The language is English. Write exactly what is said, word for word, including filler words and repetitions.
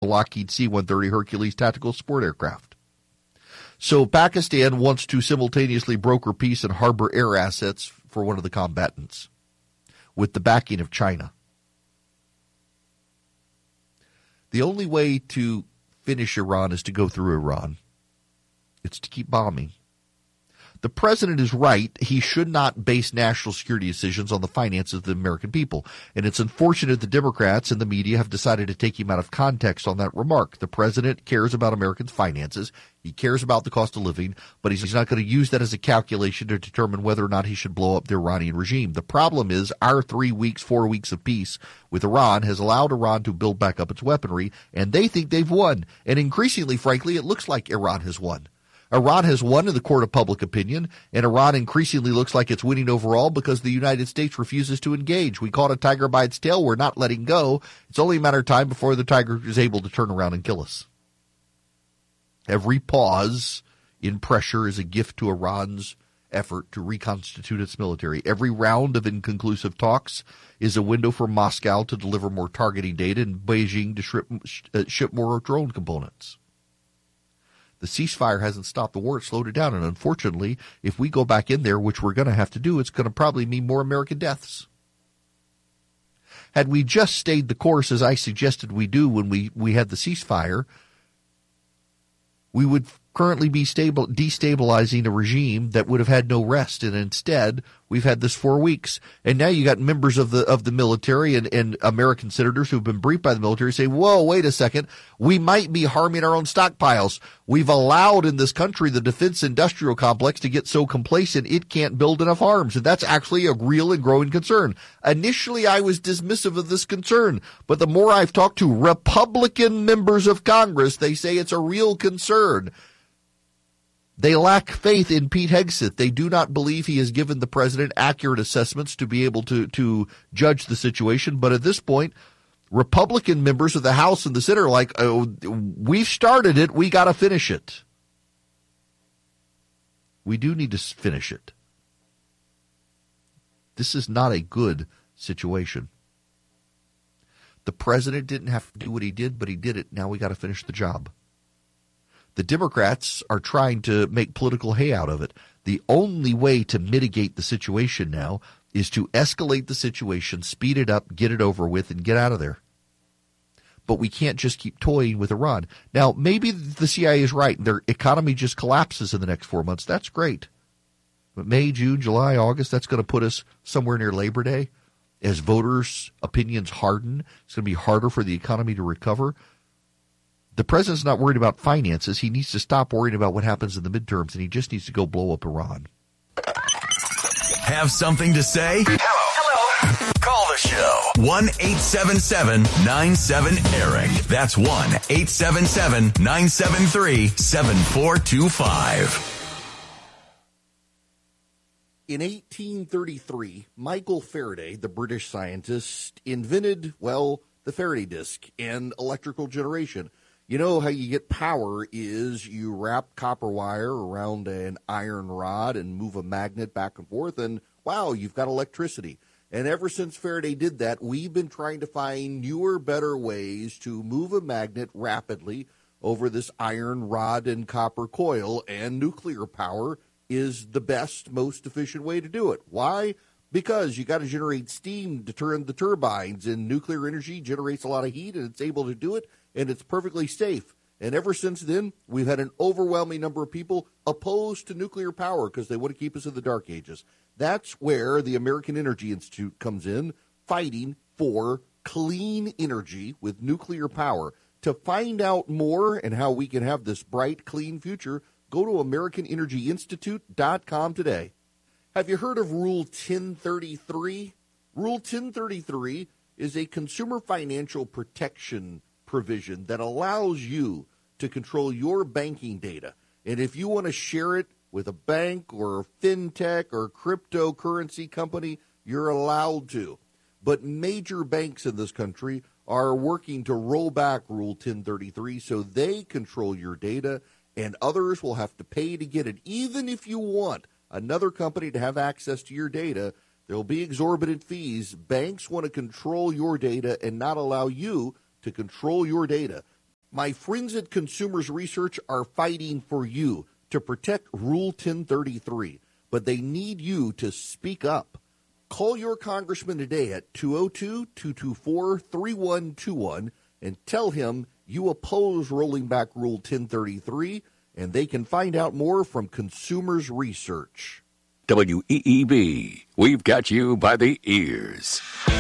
Lockheed C one thirty Hercules tactical support aircraft. So Pakistan wants to simultaneously broker peace and harbor air assets for one of the combatants with the backing of China. The only way to finish Iran is to go through Iran. It's to keep bombing. The president is right. He should not base national security decisions on the finances of the American people. And it's unfortunate the Democrats and the media have decided to take him out of context on that remark. The president cares about Americans' finances. He cares about the cost of living, but he's not going to use that as a calculation to determine whether or not he should blow up the Iranian regime. The problem is our three weeks, four weeks of peace with Iran has allowed Iran to build back up its weaponry, and they think they've won. And increasingly, frankly, it looks like Iran has won. Iran has won in the court of public opinion, and Iran increasingly looks like it's winning overall because the United States refuses to engage. We caught a tiger by its tail. We're not letting go. It's only a matter of time before the tiger is able to turn around and kill us. Every pause in pressure is a gift to Iran's effort to reconstitute its military. Every round of inconclusive talks is a window for Moscow to deliver more targeting data and Beijing to ship, uh, ship more drone components. The ceasefire hasn't stopped the war. It slowed it down. And unfortunately, if we go back in there, which we're going to have to do, it's going to probably mean more American deaths. Had we just stayed the course, as I suggested we do when we, we had the ceasefire, we would currently be stable, destabilizing a regime that would have had no rest. And instead, we've had this four weeks. And now you got members of the of the military and, and American senators who've been briefed by the military say, whoa, wait a second. We might be harming our own stockpiles. We've allowed in this country the defense industrial complex to get so complacent it can't build enough arms. And that's actually a real and growing concern. Initially, I was dismissive of this concern. But the more I've talked to Republican members of Congress, they say it's a real concern. They lack faith in Pete Hegseth. They do not believe he has given the president accurate assessments to be able to, to judge the situation. But at this point, Republican members of the House and the Senate are like, oh, we've started it. We got to finish it. We do need to finish it. This is not a good situation. The president didn't have to do what he did, but he did it. Now we got to finish the job. The Democrats are trying to make political hay out of it. The only way to mitigate the situation now is to escalate the situation, speed it up, get it over with, and get out of there. But we can't just keep toying with Iran. Now, maybe the C I A is right. Their economy just collapses in the next four months. That's great. But May, June, July, August, that's going to put us somewhere near Labor Day. As voters' opinions harden, it's going to be harder for the economy to recover. The president's not worried about finances. He needs to stop worrying about what happens in the midterms, and he just needs to go blow up Iran. Have something to say? Hello. Hello. Call the show. one eight seven seven nine seven Eric. That's one eight seven seven nine seven three seven four two five. In eighteen thirty-three, Michael Faraday, the British scientist, invented, well, the Faraday disk and electrical generation. You know how you get power is you wrap copper wire around an iron rod and move a magnet back and forth, and wow, you've got electricity. And ever since Faraday did that, we've been trying to find newer, better ways to move a magnet rapidly over this iron rod and copper coil, and nuclear power is the best, most efficient way to do it. Why? Because you got to generate steam to turn the turbines, and nuclear energy generates a lot of heat, and it's able to do it, and it's perfectly safe. And ever since then, we've had an overwhelming number of people opposed to nuclear power because they want to keep us in the dark ages. That's where the American Energy Institute comes in, fighting for clean energy with nuclear power. To find out more and how we can have this bright, clean future, go to American Energy Institute dot com today. Have you heard of Rule ten thirty-three? Rule ten thirty-three is a consumer financial protection provision that allows you to control your banking data. And if you want to share it with a bank or a fintech or cryptocurrency company, you're allowed to. But major banks in this country are working to roll back Rule ten thirty-three so they control your data, and others will have to pay to get it. Even if you want another company to have access to your data, there will be exorbitant fees. Banks want to control your data and not allow you to control your data. My friends at Consumers Research are fighting for you to protect Rule ten thirty-three, but they need you to speak up. Call your congressman today at two oh two, two two four, three one two one and tell him you oppose rolling back Rule ten thirty-three, and they can find out more from Consumers Research. W E E B, we've got you by the ears.